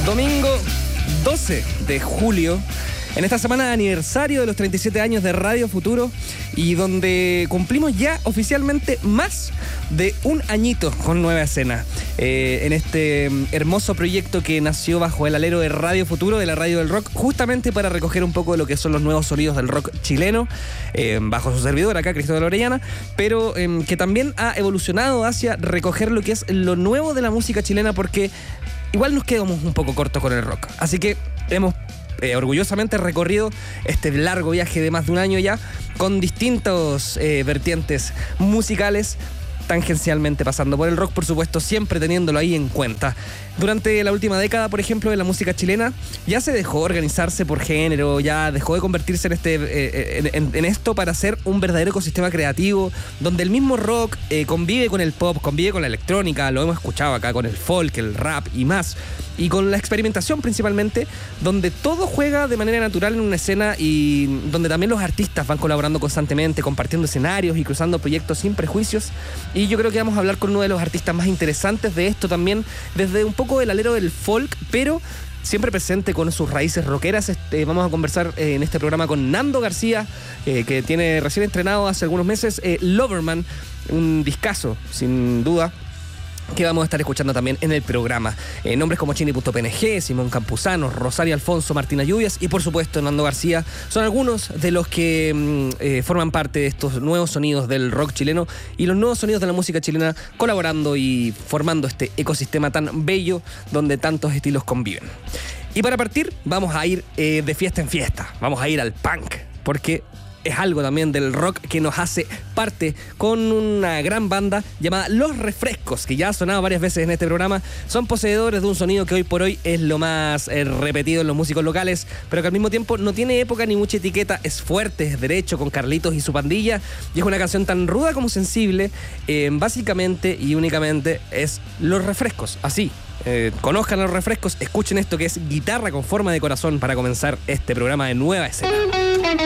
Domingo 12 de julio, en esta semana de aniversario de los 37 años de Radio Futuro y donde cumplimos ya oficialmente más de un añito con Nueva Escena. En este hermoso proyecto que nació bajo el alero de Radio Futuro, de la radio del rock, justamente para recoger un poco de lo que son los nuevos sonidos del rock chileno, bajo su servidor acá, Cristóbal Orellana, pero que también ha evolucionado hacia recoger lo que es lo nuevo de la música chilena, porque igual nos quedamos un poco cortos con el rock. Así que hemos orgullosamente recorrido este largo viaje de más de un año ya, con distintos vertientes musicales, tangencialmente pasando por el rock, por supuesto, siempre teniéndolo ahí en cuenta. Durante la última década, por ejemplo, de la música chilena, ya se dejó organizarse por género, ya dejó de convertirse en esto para ser un verdadero ecosistema creativo, donde el mismo rock convive con el pop, convive con la electrónica, lo hemos escuchado acá con el folk, el rap y más, y con la experimentación principalmente, donde todo juega de manera natural en una escena y donde también los artistas van colaborando constantemente, compartiendo escenarios y cruzando proyectos sin prejuicios. Y yo creo que vamos a hablar con uno de los artistas más interesantes de esto también, desde un poco el alero del folk, pero siempre presente con sus raíces rockeras. Vamos a conversar en este programa con Nando García, que tiene recién estrenado hace algunos meses Loverman, un discazo, sin duda, que vamos a estar escuchando también en el programa. Nombres como Chini.png, Simón Campuzano, Rosario Alfonso, Martina Lluvias y por supuesto Nando García son algunos de los que forman parte de estos nuevos sonidos del rock chileno y los nuevos sonidos de la música chilena, colaborando y formando este ecosistema tan bello donde tantos estilos conviven. Y para partir vamos a ir de fiesta en fiesta, vamos a ir al punk, porque es algo también del rock que nos hace parte con una gran banda llamada Los Refrescos, que ya ha sonado varias veces en este programa. Son poseedores de un sonido que hoy por hoy es lo más repetido en los músicos locales, pero que al mismo tiempo no tiene época ni mucha etiqueta. Es fuerte, es derecho, con Carlitos y su pandilla, y es una canción tan ruda como sensible. Básicamente y únicamente es Los Refrescos, así. Conozcan a Los Refrescos, escuchen esto que es guitarra con forma de corazón para comenzar este programa de Nueva Escena.